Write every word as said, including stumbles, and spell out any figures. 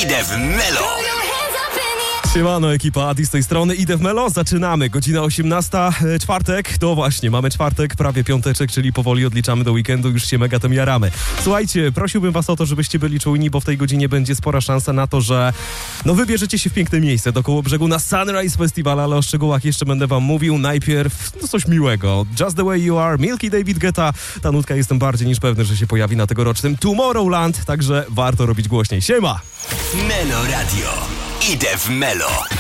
Idę w Melo. Siemano, ekipa Adi z tej strony. Idę w Melo, zaczynamy. Godzina osiemnasta, e, czwartek. To właśnie, mamy czwartek, prawie piąteczek, czyli powoli odliczamy do weekendu, już się mega tym jaramy. Słuchajcie, prosiłbym was o to, żebyście byli czujni, bo w tej godzinie będzie spora szansa na to, że no wybierzecie się w piękne miejsce do Kołobrzegu na Sunrise Festival, ale o szczegółach jeszcze będę wam mówił. Najpierw no coś miłego. Just the way you are, Milky David Guetta. Ta nutka jestem bardziej niż pewny, że się pojawi na tegorocznym Tomorrowland, także warto robić głośniej. Siema! Melo Radio. Idę w Melo.